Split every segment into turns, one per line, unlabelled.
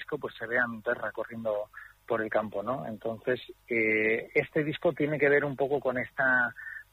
disco pues se ve a mi perra corriendo por el campo, ¿no? Entonces, este disco tiene que ver un poco con esta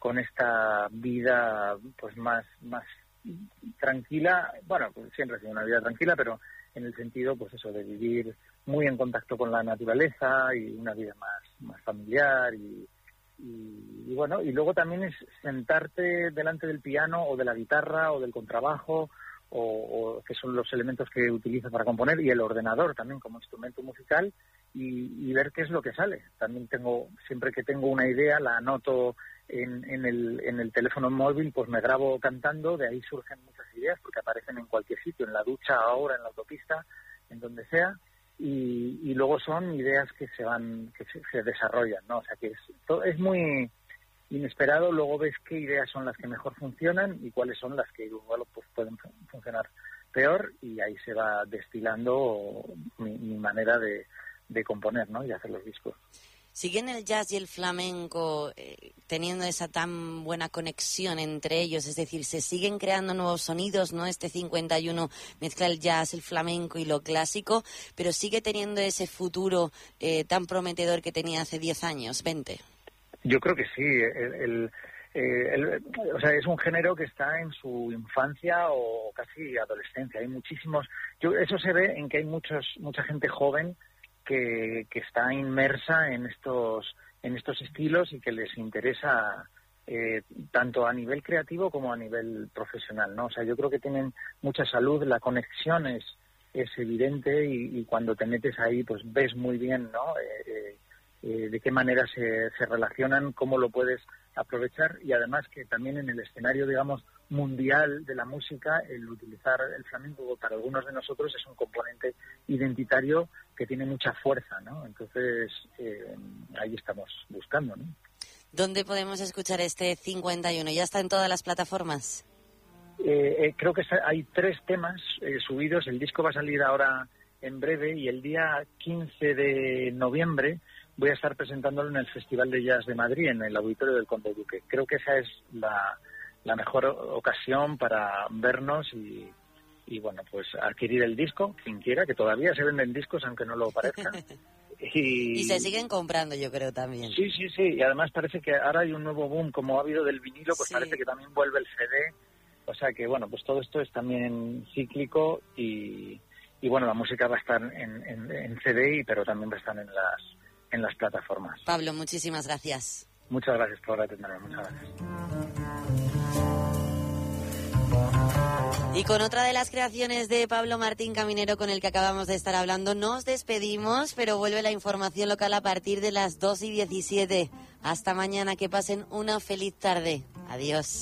vida pues más tranquila. Bueno, pues siempre ha sido una vida tranquila, pero en el sentido pues eso, de vivir muy en contacto con la naturaleza y una vida más familiar y bueno, y luego también es sentarte delante del piano o de la guitarra o del contrabajo o que son los elementos que utilizo para componer, y el ordenador también como instrumento musical, y ver qué es lo que sale. También siempre que tengo una idea, la anoto en el teléfono móvil, pues me grabo cantando, de ahí surgen muchas ideas porque aparecen en cualquier sitio, en la ducha ahora, en la autopista, en donde sea, y luego son ideas que se desarrollan, ¿no? O sea que es muy inesperado. Luego ves qué ideas son las que mejor funcionan y cuáles son las que igual pues pueden funcionar peor, y ahí se va destilando mi manera de componer, ¿no? Y hacer los discos.
¿Siguen el jazz y el flamenco teniendo esa tan buena conexión entre ellos? Es decir, ¿se siguen creando nuevos sonidos, no? Este 51 mezcla el jazz, el flamenco y lo clásico, pero sigue teniendo ese futuro tan prometedor que tenía hace 10 años, 20.
Yo creo que sí. O sea, es un género que está en su infancia o casi adolescencia. Hay muchísimos... eso se ve en que hay mucha gente joven que está inmersa en estos estilos y que les interesa tanto a nivel creativo como a nivel profesional, ¿no? O sea, yo creo que tienen mucha salud, la conexión es evidente, y cuando te metes ahí pues ves muy bien, ¿no? De qué manera se relacionan, cómo lo puedes aprovechar, y además que también en el escenario, digamos, mundial de la música, el utilizar el flamenco para algunos de nosotros es un componente identitario que tiene mucha fuerza, ¿no? Entonces, ahí estamos buscando, ¿no?
¿Dónde podemos escuchar este 51? ¿Ya está en todas las plataformas?
Creo que hay 3 temas subidos. El disco va a salir ahora en breve, y el día 15 de noviembre voy a estar presentándolo en el Festival de Jazz de Madrid, en el Auditorio del Conde Duque. Creo que esa es la mejor ocasión para vernos y bueno, pues adquirir el disco, quien quiera, que todavía se venden discos aunque no lo parezca.
Y se siguen comprando, yo creo, también.
Sí, y además parece que ahora hay un nuevo boom, como ha habido del vinilo, pues sí. Parece que también vuelve el CD, o sea que bueno, pues todo esto es también cíclico, y bueno, la música va a estar en CD, pero también va a estar en las plataformas.
Pablo, muchísimas gracias.
Muchas gracias por atenderme, muchas gracias.
Y con otra de las creaciones de Pablo Martín Caminero, con el que acabamos de estar hablando, nos despedimos, pero vuelve la información local a partir de las 2:17. Hasta mañana, que pasen una feliz tarde. Adiós.